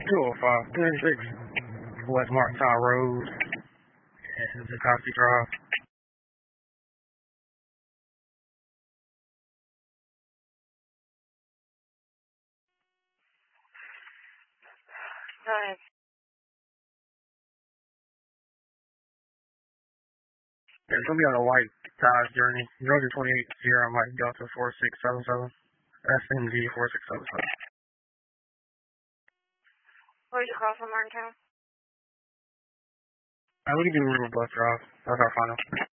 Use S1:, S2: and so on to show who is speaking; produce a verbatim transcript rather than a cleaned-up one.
S1: two oh five, thirty-six West Martintown Road and Zakoski Drive.
S2: Alright.
S1: Yeah, it's gonna be on a white Dodge Journey. Georgia twenty-eight Sierra Mike Delta four six seven seven. S M G four six seven seven.
S2: Where'd you call from, Martintown?
S1: Uh, we can do River Bluff Drive. That's our final.